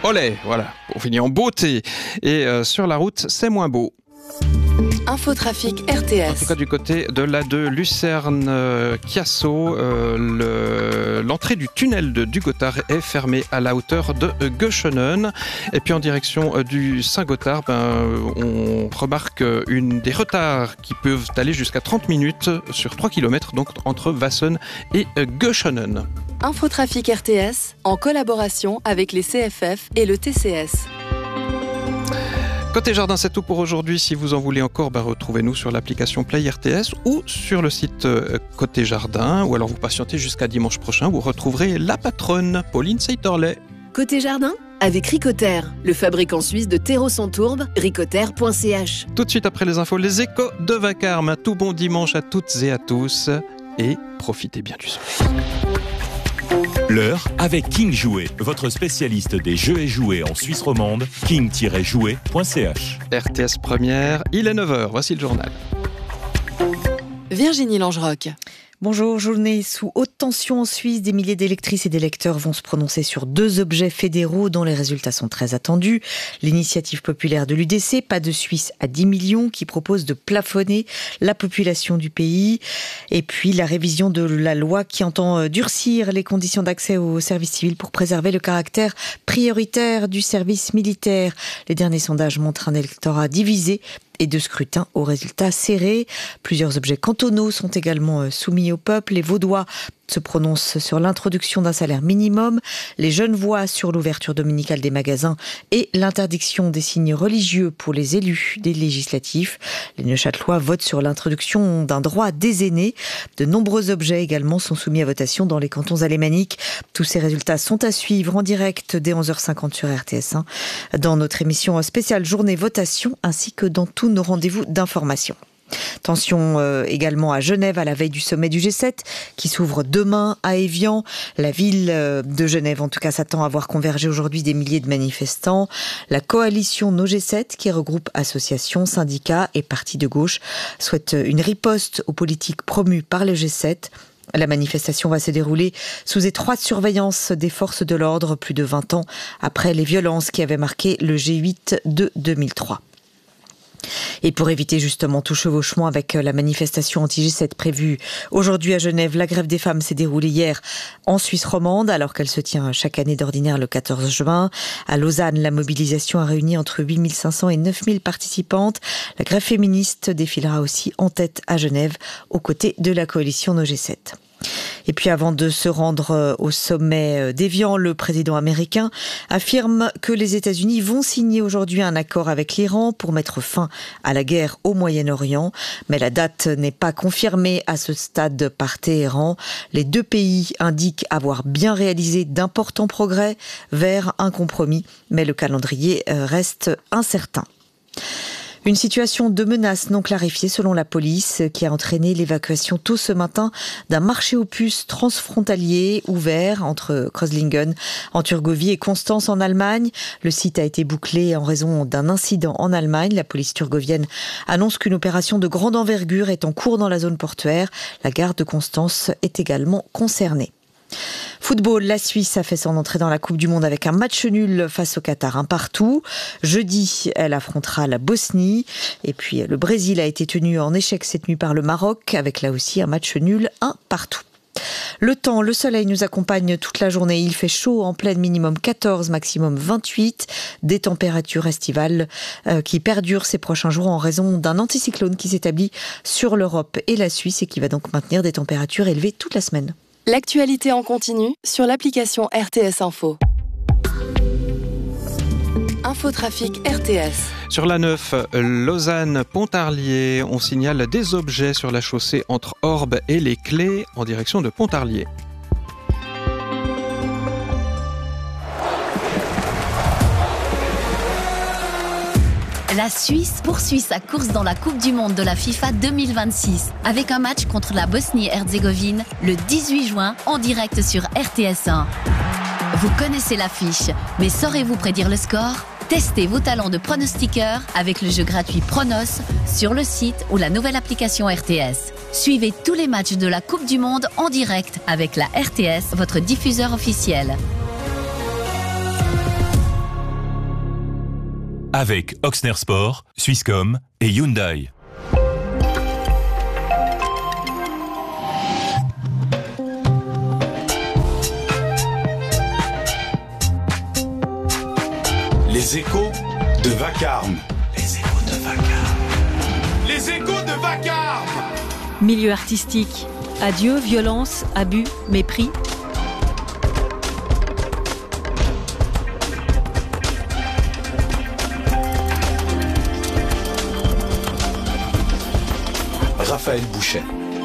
Olé, voilà, on finit en beauté. Et sur la route, c'est moins beau. Infotrafic RTS. En tout cas, du côté de l'A2 Lucerne-Chiasso, l'entrée du tunnel de Dugothard est fermée à la hauteur de Göschenen. Et puis en direction du Saint-Gothard, on remarque des retards qui peuvent aller jusqu'à 30 minutes sur 3 km, donc entre Wassen et Göschenen. Infotrafic RTS, en collaboration avec les CFF et le TCS. Côté jardin, c'est tout pour aujourd'hui. Si vous en voulez encore, retrouvez-nous sur l'application Play RTS ou sur le site Côté Jardin. Ou alors vous patientez jusqu'à dimanche prochain. Vous retrouverez la patronne, Pauline Seytorlet. Côté Jardin, avec Ricoter, le fabricant suisse de terreau sans tourbe, ricoter.ch. Tout de suite après les infos, les échos de Vacarme. Un tout bon dimanche à toutes et à tous. Et profitez bien du soleil. L'heure avec King Jouet, votre spécialiste des jeux et jouets en Suisse romande, king-jouet.ch. RTS Première, il est 9h, voici le journal. Virginie Langeroc. Bonjour, journée sous haute tension en Suisse. Des milliers d'électrices et d'électeurs vont se prononcer sur 2 objets fédéraux dont les résultats sont très attendus. L'initiative populaire de l'UDC, Pas de Suisse à 10 millions, qui propose de plafonner la population du pays. Et puis la révision de la loi qui entend durcir les conditions d'accès au service civil pour préserver le caractère prioritaire du service militaire. Les derniers sondages montrent un électorat divisé et de scrutin aux résultats serrés. Plusieurs objets cantonaux sont également soumis au peuple. Les Vaudois se prononcent sur l'introduction d'un salaire minimum. Les Genevois sur l'ouverture dominicale des magasins et l'interdiction des signes religieux pour les élus des législatifs. Les Neuchâtelois votent sur l'introduction d'un droit des aînés. De nombreux objets également sont soumis à votation dans les cantons alémaniques. Tous ces résultats sont à suivre en direct dès 11h50 sur RTS1 dans notre émission spéciale Journée Votation ainsi que dans tous nos rendez-vous d'information. Tension également à Genève à la veille du sommet du G7 qui s'ouvre demain à Évian. La ville de Genève en tout cas s'attend à voir converger aujourd'hui des milliers de manifestants. La coalition No G7 qui regroupe associations, syndicats et partis de gauche souhaite une riposte aux politiques promues par le G7. La manifestation va se dérouler sous étroite surveillance des forces de l'ordre plus de 20 ans après les violences qui avaient marqué le G8 de 2003. Et pour éviter justement tout chevauchement avec la manifestation anti-G7 prévue aujourd'hui à Genève, la grève des femmes s'est déroulée hier en Suisse romande, alors qu'elle se tient chaque année d'ordinaire le 14 juin. À Lausanne, la mobilisation a réuni entre 8500 et 9000 participantes. La grève féministe défilera aussi en tête à Genève, aux côtés de la coalition No G7. Et puis avant de se rendre au sommet d'Évian, le président américain affirme que les États-Unis vont signer aujourd'hui un accord avec l'Iran pour mettre fin à la guerre au Moyen-Orient. Mais la date n'est pas confirmée à ce stade par Téhéran. Les 2 pays indiquent avoir bien réalisé d'importants progrès vers un compromis, mais le calendrier reste incertain. Une situation de menace non clarifiée selon la police qui a entraîné l'évacuation tôt ce matin d'un marché aux puces transfrontalier ouvert entre Kreuzlingen en Thurgovie et Constance en Allemagne. Le site a été bouclé en raison d'un incident en Allemagne. La police thurgovienne annonce qu'une opération de grande envergure est en cours dans la zone portuaire. La gare de Constance est également concernée. Football, la Suisse a fait son entrée dans la Coupe du Monde avec un match nul face au Qatar, 1-1. Jeudi, elle affrontera la Bosnie. Et puis le Brésil a été tenu en échec cette nuit par le Maroc avec là aussi un match nul, 1-1. Le temps, le soleil nous accompagne toute la journée. Il fait chaud en pleine, minimum 14, maximum 28. Des températures estivales qui perdurent ces prochains jours en raison d'un anticyclone qui s'établit sur l'Europe et la Suisse et qui va donc maintenir des températures élevées toute la semaine. L'actualité en continu sur l'application RTS Info. Infotrafic RTS. Sur la 9, Lausanne-Pontarlier, on signale des objets sur la chaussée entre Orbe et les Clés en direction de Pontarlier. La Suisse poursuit sa course dans la Coupe du Monde de la FIFA 2026 avec un match contre la Bosnie-Herzégovine le 18 juin en direct sur RTS1. Vous connaissez l'affiche, mais saurez-vous prédire le score ? Testez vos talents de pronostiqueur avec le jeu gratuit Pronos sur le site ou la nouvelle application RTS. Suivez tous les matchs de la Coupe du Monde en direct avec la RTS, votre diffuseur officiel. avec Oxner Sport, Swisscom et Hyundai. Les échos de Vacarme. Les échos de Vacarme. Les échos de Vacarme. Milieu artistique. Adieu, violence, abus, mépris. Raphaël Bouchet.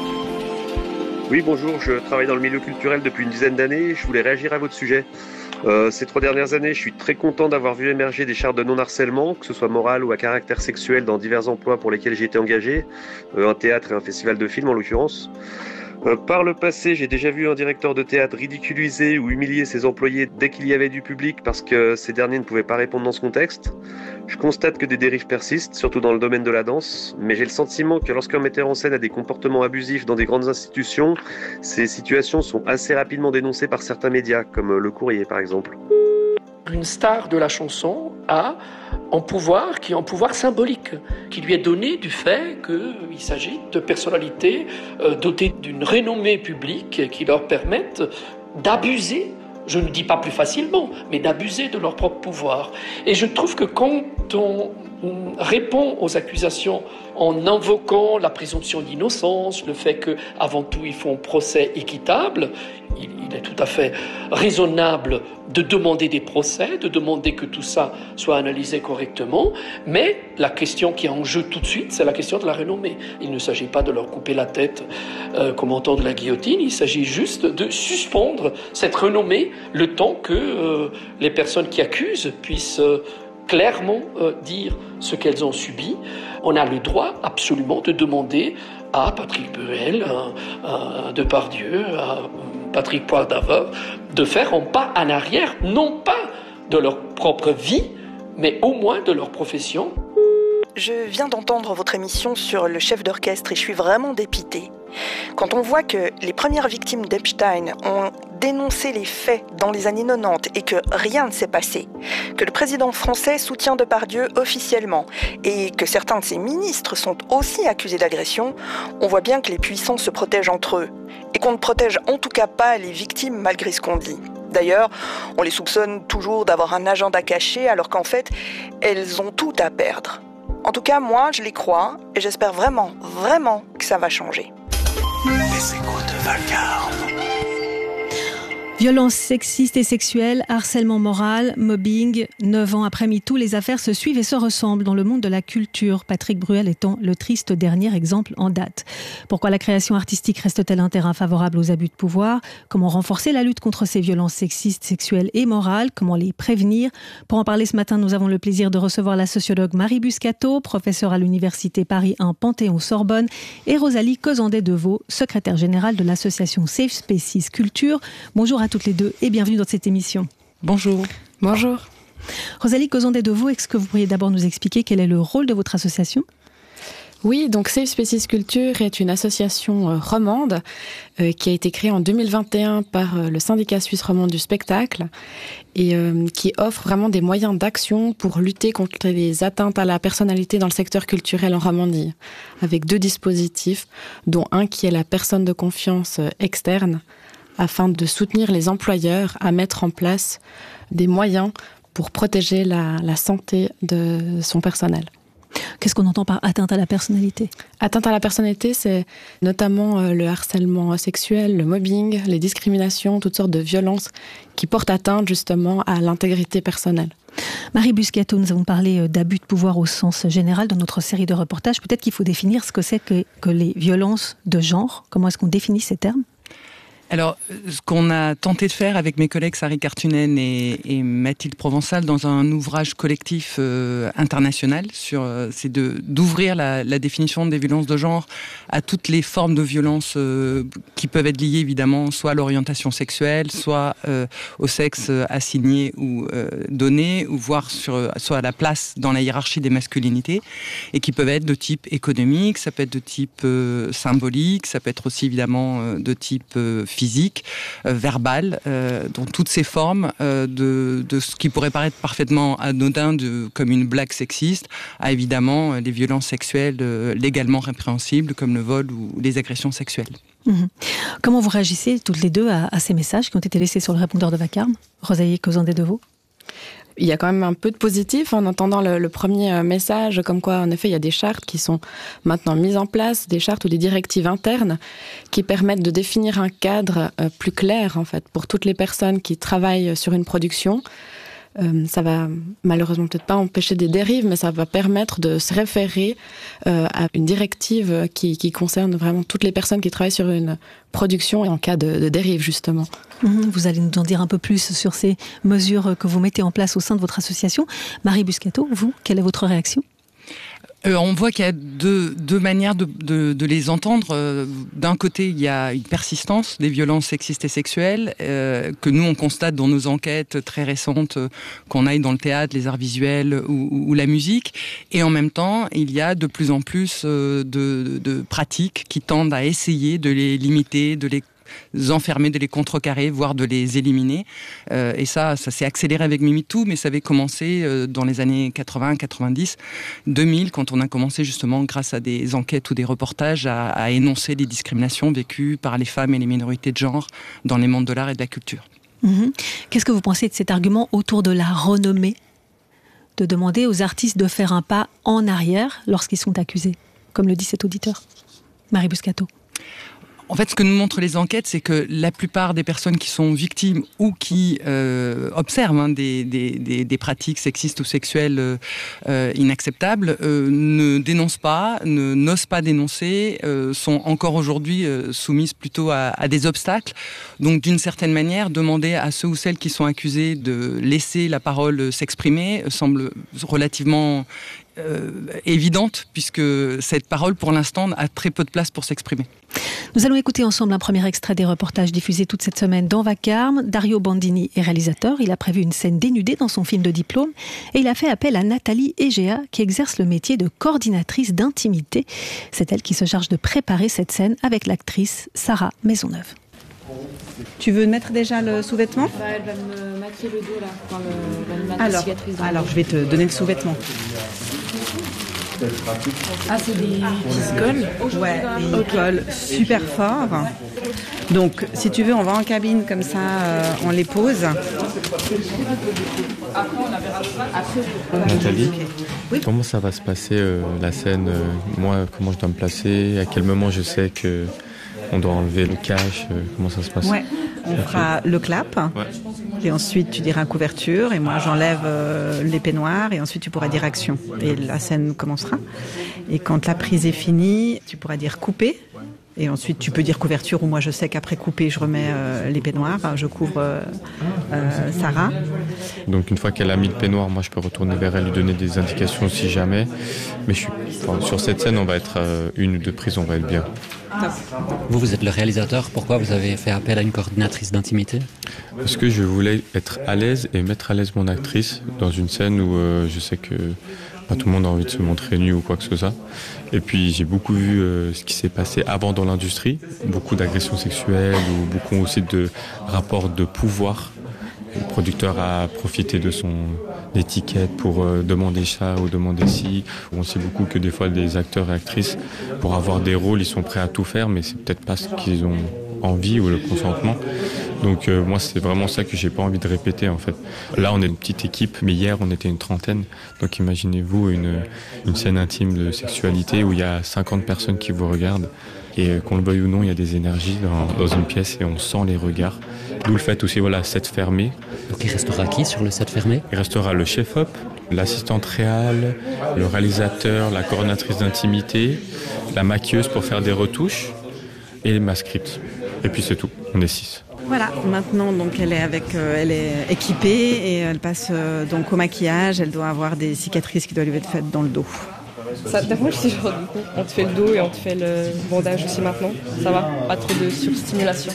Oui, bonjour, je travaille dans le milieu culturel depuis une dizaine d'années. Je voulais réagir à votre sujet. Ces 3 dernières années, je suis très content d'avoir vu émerger des chartes de non-harcèlement, que ce soit moral ou à caractère sexuel, dans divers emplois pour lesquels j'ai été engagé, un théâtre et un festival de films en l'occurrence. Par le passé, j'ai déjà vu un directeur de théâtre ridiculiser ou humilier ses employés dès qu'il y avait du public parce que ces derniers ne pouvaient pas répondre dans ce contexte. Je constate que des dérives persistent, surtout dans le domaine de la danse, mais j'ai le sentiment que lorsqu'un metteur en scène a des comportements abusifs dans des grandes institutions, ces situations sont assez rapidement dénoncées par certains médias, comme Le Courrier par exemple. Une star de la chanson a un pouvoir qui est un pouvoir symbolique, qui lui est donné du fait qu'il s'agit de personnalités dotées d'une renommée publique qui leur permettent d'abuser, je ne dis pas plus facilement, mais d'abuser de leur propre pouvoir. Et je trouve que quand on répond aux accusations en invoquant la présomption d'innocence, le fait qu'avant tout il faut un procès équitable, il est tout à fait raisonnable de demander des procès, de demander que tout ça soit analysé correctement, mais la question qui est en jeu tout de suite, c'est la question de la renommée. Il ne s'agit pas de leur couper la tête comme en temps de la guillotine, il s'agit juste de suspendre cette renommée le temps que les personnes qui accusent puissent clairement dire ce qu'elles ont subi. On a le droit absolument de demander à Patrick Bruel, à Depardieu, à Patrick Poivre de faire un pas en arrière, non pas de leur propre vie, mais au moins de leur profession. Je viens d'entendre votre émission sur le chef d'orchestre et je suis vraiment dépitée. Quand on voit que les premières victimes d'Epstein ont dénoncé les faits dans les années 90 et que rien ne s'est passé, que le président français soutient Depardieu officiellement et que certains de ses ministres sont aussi accusés d'agression, on voit bien que les puissants se protègent entre eux et qu'on ne protège en tout cas pas les victimes malgré ce qu'on dit. D'ailleurs, on les soupçonne toujours d'avoir un agenda caché alors qu'en fait, elles ont tout à perdre. En tout cas, moi, je les crois et j'espère vraiment, vraiment que ça va changer. Les échos de Vacarme. Violences sexistes et sexuelles, harcèlement moral, mobbing. 9 ans après MeToo, les affaires se suivent et se ressemblent dans le monde de la culture. Patrick Bruel étant le triste dernier exemple en date. Pourquoi la création artistique reste-t-elle un terrain favorable aux abus de pouvoir ? Comment renforcer la lutte contre ces violences sexistes, sexuelles et morales ? Comment les prévenir ? Pour en parler ce matin, nous avons le plaisir de recevoir la sociologue Marie Buscato, professeure à l'Université Paris 1 Panthéon-Sorbonne, et Rosalie Causandet-Deveau, secrétaire générale de l'association Safe Spaces Culture. Bonjour à toutes les deux et bienvenue dans cette émission. Bonjour. Bonjour. Rosalie Causandet-Deveau, est-ce que vous pourriez d'abord nous expliquer quel est le rôle de votre association ? Oui, donc Safe Spaces Culture est une association romande qui a été créée en 2021 par le syndicat suisse romande du spectacle et qui offre vraiment des moyens d'action pour lutter contre les atteintes à la personnalité dans le secteur culturel en Romandie, avec 2 dispositifs, dont un qui est la personne de confiance externe, afin de soutenir les employeurs à mettre en place des moyens pour protéger la santé de son personnel. Qu'est-ce qu'on entend par atteinte à la personnalité ? Atteinte à la personnalité, c'est notamment le harcèlement sexuel, le mobbing, les discriminations, toutes sortes de violences qui portent atteinte justement à l'intégrité personnelle. Marie Buscato, nous avons parlé d'abus de pouvoir au sens général dans notre série de reportages. Peut-être qu'il faut définir ce que c'est que les violences de genre. Comment est-ce qu'on définit ces termes ? Alors, ce qu'on a tenté de faire avec mes collègues Sari Kartunen et Mathilde Provençal dans un ouvrage collectif international, c'est d'ouvrir la définition des violences de genre à toutes les formes de violences qui peuvent être liées évidemment soit à l'orientation sexuelle, soit au sexe assigné ou donné, ou voire soit à la place dans la hiérarchie des masculinités, et qui peuvent être de type économique, ça peut être de type symbolique, ça peut être aussi évidemment de type physique, verbale, dans toutes ses formes, de ce qui pourrait paraître parfaitement anodin comme une blague sexiste, à évidemment des violences sexuelles légalement répréhensibles, comme le vol ou les agressions sexuelles. Comment vous réagissez toutes les deux à ces messages qui ont été laissés sur le répondeur de Vacarme? Rosalie Cosandé-Deveau. Il y a quand même un peu de positif en entendant le premier message, comme quoi, en effet, il y a des chartes qui sont maintenant mises en place, des chartes ou des directives internes qui permettent de définir un cadre plus clair, en fait, pour toutes les personnes qui travaillent sur une production. Ça va malheureusement peut-être pas empêcher des dérives, mais ça va permettre de se référer à une directive qui concerne vraiment toutes les personnes qui travaillent sur une production et en cas de dérive, justement. Vous allez nous en dire un peu plus sur ces mesures que vous mettez en place au sein de votre association. Marie Buscato, vous, quelle est votre réaction ? On voit qu'il y a deux manières de les entendre. D'un côté, il y a une persistance des violences sexistes et sexuelles que nous, on constate dans nos enquêtes très récentes, qu'on aille dans le théâtre, les arts visuels ou la musique. Et en même temps, il y a de plus en plus de pratiques qui tendent à essayer de les limiter, de les enfermer, de les contrecarrer, voire de les éliminer. Et ça s'est accéléré avec MeToo, mais ça avait commencé dans les années 80, 90, 2000, quand on a commencé justement, grâce à des enquêtes ou des reportages, à énoncer les discriminations vécues par les femmes et les minorités de genre dans les mondes de l'art et de la culture. Qu'est-ce que vous pensez de cet argument autour de la renommée, de demander aux artistes de faire un pas en arrière lorsqu'ils sont accusés, comme le dit cet auditeur? Marie Buscato. En fait, ce que nous montrent les enquêtes, c'est que la plupart des personnes qui sont victimes ou qui observent des pratiques sexistes ou sexuelles inacceptables ne dénoncent pas, n'osent pas dénoncer, sont encore aujourd'hui soumises plutôt à des obstacles. Donc, d'une certaine manière, demander à ceux ou celles qui sont accusés de laisser la parole s'exprimer semble relativement évidente, puisque cette parole, pour l'instant, a très peu de place pour s'exprimer. Nous allons écouter ensemble un premier extrait des reportages diffusés toute cette semaine dans Vacarme. Dario Bandini est réalisateur. Il a prévu une scène dénudée dans son film de diplôme et il a fait appel à Nathalie Egea qui exerce le métier de coordinatrice d'intimité. C'est elle qui se charge de préparer cette scène avec l'actrice Sarah Maisonneuve. Tu veux mettre déjà le sous-vêtement ? Elle va me maquiller le dos là, la cicatrice. Alors je vais te donner le sous-vêtement. Ah, c'est des qui collent ? Ouais, ils collent super fort. Donc, si tu veux, on va en cabine comme ça, on les pose. Nathalie, comment ça va se passer la scène moi, comment je dois me placer? À quel moment je sais que on doit enlever le cache? Comment ça se passe? Ouais, on fera le clap. Ouais. Et ensuite, tu diras couverture. Et moi, j'enlève les peignoirs. Et ensuite, tu pourras dire action. Et la scène commencera. Et quand la prise est finie, tu pourras dire couper. Et ensuite, tu peux dire couverture. Ou moi, je sais qu'après couper, je remets les peignoirs. Je couvre Sarah. Donc, une fois qu'elle a mis le peignoir, moi, je peux retourner vers elle, lui donner des indications si jamais. Mais sur cette scène, on va être 1 ou 2 prises, on va être bien. Vous êtes le réalisateur. Pourquoi vous avez fait appel à une coordinatrice d'intimité ? Parce que je voulais être à l'aise et mettre à l'aise mon actrice dans une scène où je sais que pas tout le monde a envie de se montrer nu ou quoi que ce soit. Et puis j'ai beaucoup vu ce qui s'est passé avant dans l'industrie, beaucoup d'agressions sexuelles ou beaucoup aussi de rapports de pouvoir. Le producteur a profité de son étiquette pour demander ça ou demander ci. On sait beaucoup que des fois des acteurs et actrices, pour avoir des rôles, ils sont prêts à tout faire, mais c'est peut-être pas ce qu'ils ont envie ou le consentement. Donc moi, c'est vraiment ça que j'ai pas envie de répéter en fait. Là, on est une petite équipe, mais hier, on était une trentaine. Donc imaginez-vous une scène intime de sexualité où il y a 50 personnes qui vous regardent. Et qu'on le veuille ou non, il y a des énergies dans une pièce et on sent les regards. D'où le fait aussi, voilà, set fermé. Donc il restera qui sur le set fermé ? Il restera le chef-op, l'assistante réal, le réalisateur, la coordinatrice d'intimité, la maquilleuse pour faire des retouches et ma script. Et puis c'est tout, on est 6. Voilà, maintenant donc elle est équipée et elle passe donc au maquillage. Elle doit avoir des cicatrices qui doivent lui être faites dans le dos. Ça t'approche si genre du coup on te fait le dos et on te fait le bandage aussi maintenant. Ça va, pas trop de surstimulation.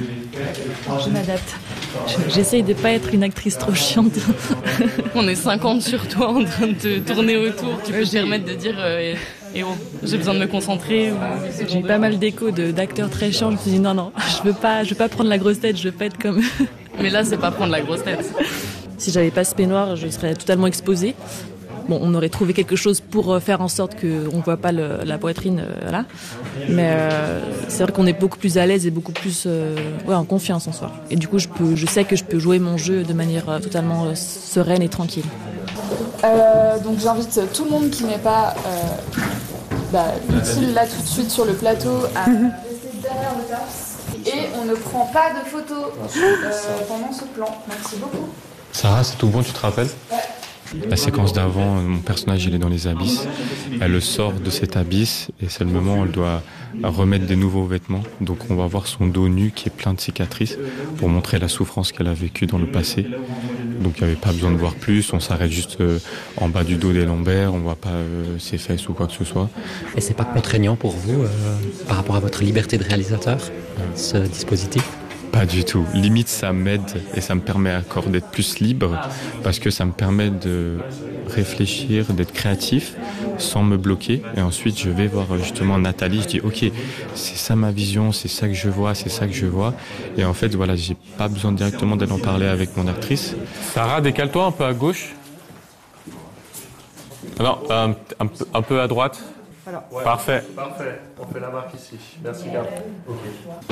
Je m'adapte. J'essaye de pas être une actrice trop chiante. On est 50 sur toi en train de te tourner autour. Tu peux te permettre de dire et oh, j'ai besoin de me concentrer. J'ai eu pas mal d'échos d'acteurs très chiants. Je me suis dit non, je veux pas prendre la grosse tête, je veux pas être comme eux. Mais là, c'est pas prendre la grosse tête. Si j'avais pas ce peignoir, je serais totalement exposée. Bon, on aurait trouvé quelque chose pour faire en sorte qu'on ne voit pas la poitrine, là. Mais c'est vrai qu'on est beaucoup plus à l'aise et beaucoup plus en confiance en soi. Et du coup, je sais que je peux jouer mon jeu de manière totalement sereine et tranquille. Donc j'invite tout le monde qui n'est pas utile là tout de suite sur le plateau à rester derrière le taps. Et on ne prend pas de photos pendant ce plan. Merci beaucoup. Sarah, c'est tout bon, tu te rappelles ? Ouais. La séquence d'avant, mon personnage il est dans les abysses. Elle sort de cet abysse et c'est le moment où elle doit remettre des nouveaux vêtements. Donc on va voir son dos nu qui est plein de cicatrices pour montrer la souffrance qu'elle a vécue dans le passé. Donc il n'y avait pas besoin de voir plus, on s'arrête juste en bas du dos des lombaires, on ne voit pas ses fesses ou quoi que ce soit. Et c'est pas contraignant pour vous par rapport à votre liberté de réalisateur, ce dispositif ? Pas du tout. Limite, ça m'aide et ça me permet encore d'être plus libre parce que ça me permet de réfléchir, d'être créatif sans me bloquer. Et ensuite, je vais voir justement Nathalie. Je dis, OK, c'est ça ma vision, c'est ça que je vois, c'est ça que je vois. Et en fait, voilà, j'ai pas besoin directement d'aller en parler avec mon actrice. Sarah, décale-toi un peu à gauche. Non, un peu à droite. Voilà. Ouais, Parfait. Parfait. On fait la marque ici. Merci, gars. OK.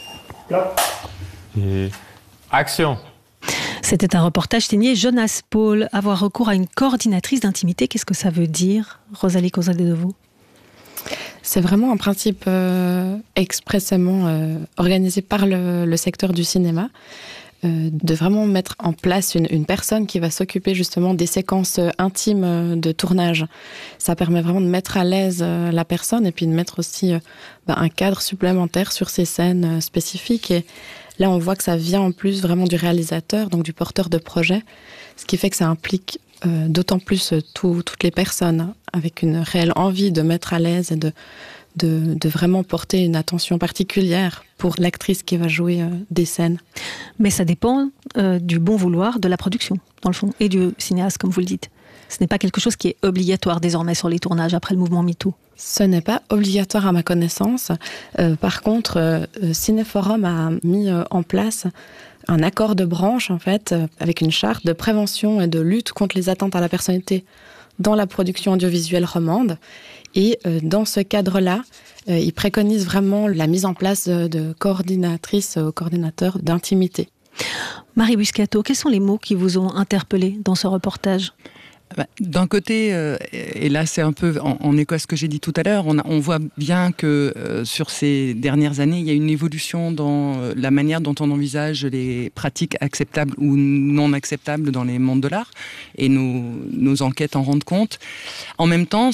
Et action. C'était un reportage signé Jonas Paul. Avoir recours à une coordinatrice d'intimité, qu'est-ce que ça veut dire, Rosalie Causade-Deveau ? C'est vraiment un principe expressément organisé par le secteur du cinéma, de vraiment mettre en place une personne qui va s'occuper justement des séquences intimes de tournage. Ça permet vraiment de mettre à l'aise la personne et puis de mettre aussi un cadre supplémentaire sur ces scènes spécifiques. Et là, on voit que ça vient en plus vraiment du réalisateur, donc du porteur de projet, ce qui fait que ça implique d'autant plus toutes les personnes avec une réelle envie de mettre à l'aise et de vraiment porter une attention particulière pour l'actrice qui va jouer des scènes. Mais ça dépend du bon vouloir de la production, dans le fond, et du cinéaste, comme vous le dites. Ce n'est pas quelque chose qui est obligatoire désormais sur les tournages après le mouvement MeToo. Ce n'est pas obligatoire à ma connaissance. Par contre, Cinéforum a mis en place un accord de branche, en fait, avec une charte de prévention et de lutte contre les atteintes à la personnalité dans la production audiovisuelle romande. Et dans ce cadre-là, il préconise vraiment la mise en place de coordinatrices, coordinateurs d'intimité. Marie Buscato, quels sont les mots qui vous ont interpellé dans ce reportage ? D'un côté, et là c'est un peu en écho à ce que j'ai dit tout à l'heure, on voit bien que sur ces dernières années, il y a une évolution dans la manière dont on envisage les pratiques acceptables ou non acceptables dans les mondes de l'art, et nos enquêtes en rendent compte. En même temps, on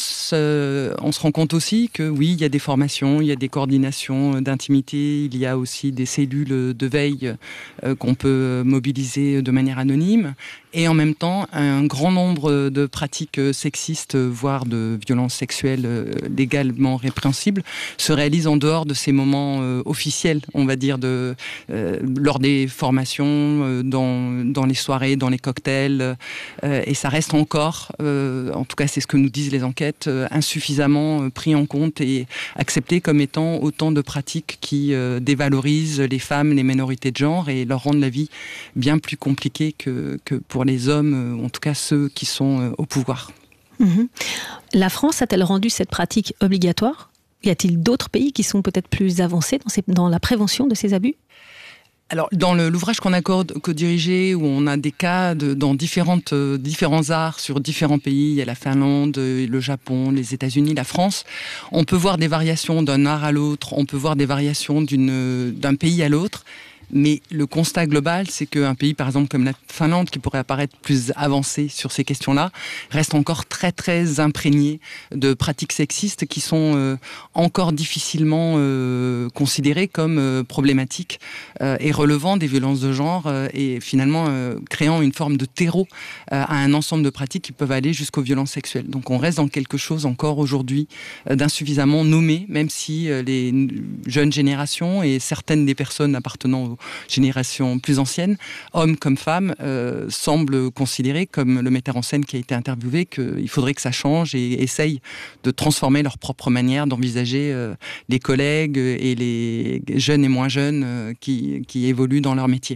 se rend compte aussi que oui, il y a des formations, il y a des coordinations d'intimité, il y a aussi des cellules de veille qu'on peut mobiliser de manière anonyme, et en même temps, un grand nombre de pratiques sexistes, voire de violences sexuelles légalement répréhensibles, se réalisent en dehors de ces moments officiels, on va dire, lors des formations, dans les soirées, dans les cocktails, et ça reste encore, en tout cas c'est ce que nous disent les enquêtes, insuffisamment pris en compte et accepté comme étant autant de pratiques qui dévalorisent les femmes, les minorités de genre et leur rendent la vie bien plus compliquée que pour les hommes, en tout cas ceux qui sont au pouvoir. Mmh. La France a-t-elle rendu cette pratique obligatoire ? Y a-t-il d'autres pays qui sont peut-être plus avancés dans la prévention de ces abus ? Alors, dans l'ouvrage qu'on a co-dirigé, où on a des cas dans différents arts sur différents pays, il y a la Finlande, le Japon, les États-Unis, la France, on peut voir des variations d'un art à l'autre, on peut voir des variations d'un pays à l'autre. Mais le constat global, c'est qu'un pays, par exemple, comme la Finlande, qui pourrait apparaître plus avancé sur ces questions-là, reste encore très, très imprégné de pratiques sexistes qui sont encore difficilement considérées comme problématiques et relevant des violences de genre et finalement créant une forme de terreau à un ensemble de pratiques qui peuvent aller jusqu'aux violences sexuelles. Donc on reste dans quelque chose encore aujourd'hui d'insuffisamment nommé, même si les jeunes générations et certaines des personnes appartenant générations plus anciennes, hommes comme femmes, semblent considérer, comme le metteur en scène qui a été interviewé, qu'il faudrait que ça change et essayent de transformer leur propre manière d'envisager les collègues et les jeunes et moins jeunes qui évoluent dans leur métier.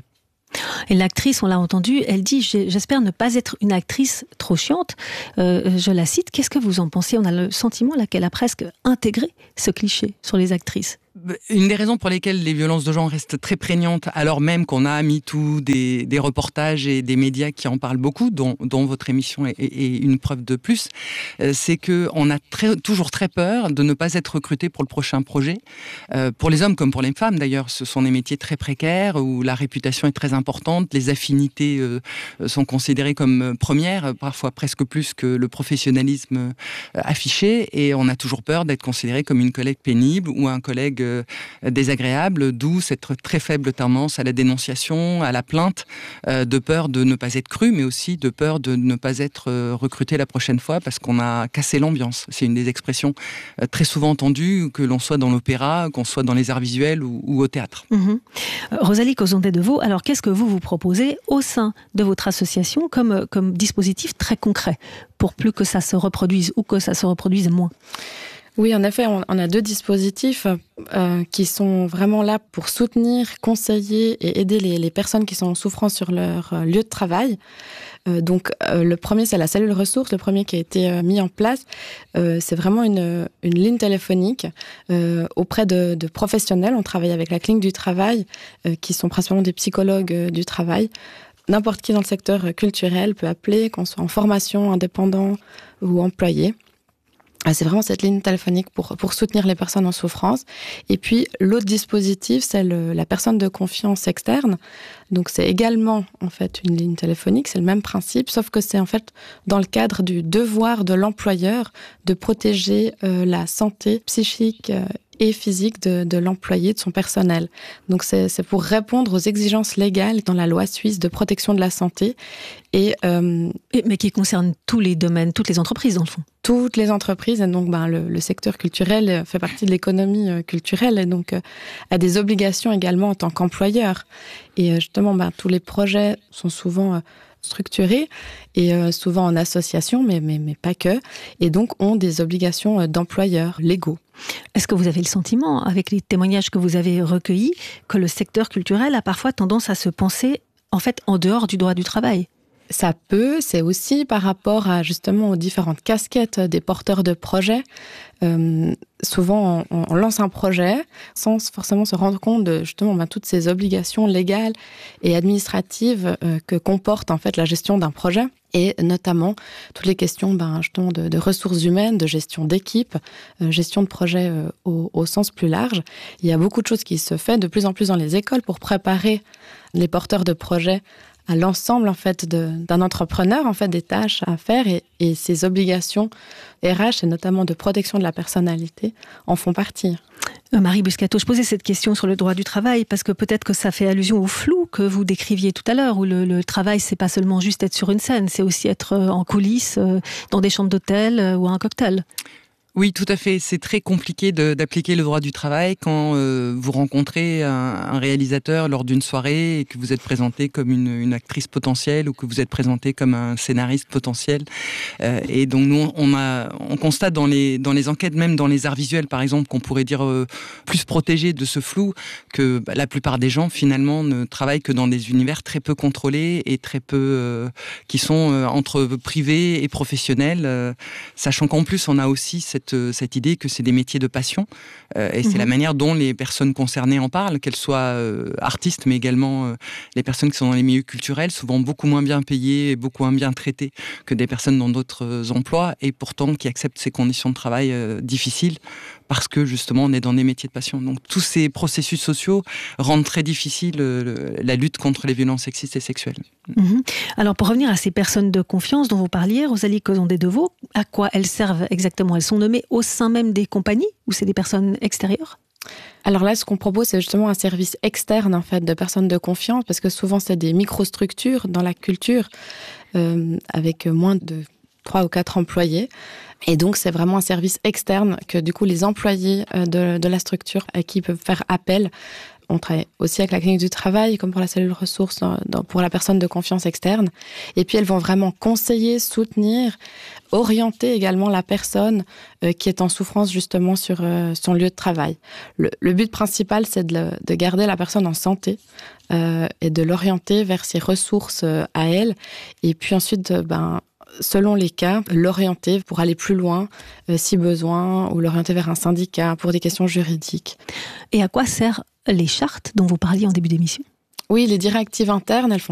Et l'actrice, on l'a entendu, elle dit « J'espère ne pas être une actrice trop chiante ». Je la cite. Qu'est-ce que vous en pensez ? On a le sentiment là qu'elle a presque intégré ce cliché sur les actrices. Une des raisons pour lesquelles les violences de genre restent très prégnantes, alors même qu'on a MeToo, des reportages et des médias qui en parlent beaucoup, dont votre émission est une preuve de plus, c'est qu'on a toujours très peur de ne pas être recruté pour le prochain projet. Pour les hommes comme pour les femmes d'ailleurs, ce sont des métiers très précaires où la réputation est très importante, les affinités sont considérées comme premières, parfois presque plus que le professionnalisme affiché, et on a toujours peur d'être considéré comme une collègue pénible ou un collègue désagréable, d'où cette très faible tendance à la dénonciation, à la plainte, de peur de ne pas être cru, mais aussi de peur de ne pas être recruté la prochaine fois parce qu'on a cassé l'ambiance. C'est une des expressions très souvent entendues, que l'on soit dans l'opéra, qu'on soit dans les arts visuels ou au théâtre. Rosalie Cozondet-Deveau, alors qu'est-ce que vous proposez au sein de votre association comme dispositif très concret pour plus que ça se reproduise ou que ça se reproduise moins ? Oui, en effet, on a 2 dispositifs qui sont vraiment là pour soutenir, conseiller et aider les personnes qui sont en souffrance sur leur lieu de travail. Donc, le premier, c'est la cellule ressources, le premier qui a été mis en place. C'est vraiment une ligne téléphonique auprès de professionnels. On travaille avec la clinique du travail, qui sont principalement des psychologues du travail. N'importe qui dans le secteur culturel peut appeler, qu'on soit en formation, indépendant ou employé. C'est vraiment cette ligne téléphonique pour soutenir les personnes en souffrance. Et puis, l'autre dispositif, c'est la personne de confiance externe. Donc, c'est également, en fait, une ligne téléphonique. C'est le même principe, sauf que c'est, en fait, dans le cadre du devoir de l'employeur de protéger la santé psychique et physique de l'employé, de son personnel. Donc, c'est pour répondre aux exigences légales dans la loi suisse de protection de la santé. Mais qui concerne tous les domaines, toutes les entreprises, dans le fond. Toutes les entreprises, et donc le secteur culturel fait partie de l'économie culturelle, et donc a des obligations également en tant qu'employeur. Et justement, tous les projets sont souvent structurés et souvent en association, mais pas que, et donc ont des obligations d'employeurs légaux. Est-ce que vous avez le sentiment, avec les témoignages que vous avez recueillis, que le secteur culturel a parfois tendance à se penser, en fait, en dehors du droit du travail ? Ça peut, c'est aussi par rapport à justement aux différentes casquettes des porteurs de projets. Souvent, on lance un projet sans forcément se rendre compte de justement toutes ces obligations légales et administratives que comporte en fait la gestion d'un projet. Et notamment toutes les questions justement de ressources humaines, de gestion d'équipe, gestion de projet au sens plus large. Il y a beaucoup de choses qui se font de plus en plus dans les écoles pour préparer les porteurs de projets à l'ensemble en fait d'un entrepreneur, en fait des tâches à faire, et ces obligations RH et notamment de protection de la personnalité en font partie. Marie Buscato, je posais cette question sur le droit du travail parce que peut-être que ça fait allusion au flou que vous décriviez tout à l'heure, où le travail, c'est pas seulement juste être sur une scène, c'est aussi être en coulisses, dans des chambres d'hôtel ou à un cocktail. Oui, tout à fait. C'est très compliqué d'appliquer le droit du travail quand vous rencontrez un réalisateur lors d'une soirée et que vous êtes présenté comme une actrice potentielle ou que vous êtes présenté comme un scénariste potentiel. Et donc nous, on constate dans les enquêtes, même dans les arts visuels par exemple, qu'on pourrait dire plus protégés de ce flou, que la plupart des gens finalement ne travaillent que dans des univers très peu contrôlés et très peu qui sont entre privés et professionnels, sachant qu'en plus on a aussi cette idée que c'est des métiers de passion et c'est la manière dont les personnes concernées en parlent, qu'elles soient artistes mais également les personnes qui sont dans les milieux culturels, souvent beaucoup moins bien payées et beaucoup moins bien traitées que des personnes dans d'autres emplois et pourtant qui acceptent ces conditions de travail difficiles parce que justement on est dans des métiers de passion. Donc tous ces processus sociaux rendent très difficile la lutte contre les violences sexistes et sexuelles. Alors pour revenir à ces personnes de confiance dont vous parliez, Rosalie Cozondet-Deveau, à quoi elles servent exactement ? Elles sont nommées au sein même des compagnies ou c'est des personnes extérieures ? Alors là, ce qu'on propose, c'est justement un service externe en fait de personnes de confiance, parce que souvent c'est des microstructures dans la culture avec moins de 3 ou 4 employés. Et donc, c'est vraiment un service externe que, du coup, les employés de la structure à qui peuvent faire appel On travaille aussi avec la clinique du travail, comme pour la cellule ressources, pour la personne de confiance externe. Et puis, elles vont vraiment conseiller, soutenir, orienter également la personne qui est en souffrance justement sur son lieu de travail. Le but principal, c'est de garder la personne en santé et de l'orienter vers ses ressources à elle. Et puis ensuite, selon les cas, l'orienter pour aller plus loin si besoin, ou l'orienter vers un syndicat pour des questions juridiques. Et à quoi servent les chartes dont vous parliez en début d'émission ? Oui, les directives internes, elles font